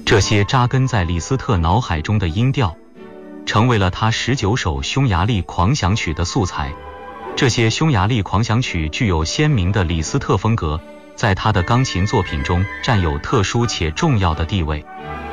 这些扎根在李斯特脑海中的音调，成为了他19首匈牙利狂想曲的素材。这些匈牙利狂想曲具有鲜明的李斯特风格，在他的钢琴作品中占有特殊且重要的地位。